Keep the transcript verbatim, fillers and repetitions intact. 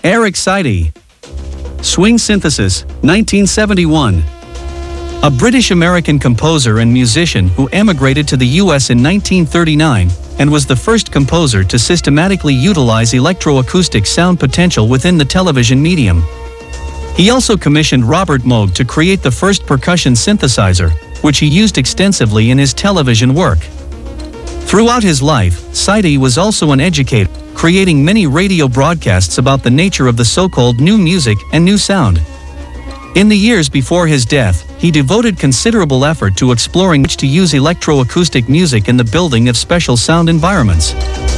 Eric Satie. Swing Synthesis, nineteen seventy-one. A British-American composer and musician who emigrated to the U S in nineteen thirty-nine and was the first composer to systematically utilize electroacoustic sound potential within the television medium. He also commissioned Robert Moog to create the first percussion synthesizer, which he used extensively in his television work. Throughout his life, Satie was also an educator, creating many radio broadcasts about the nature of the so-called new music and new sound. In the years before his death, he devoted considerable effort to exploring which to use electroacoustic music in the building of special sound environments.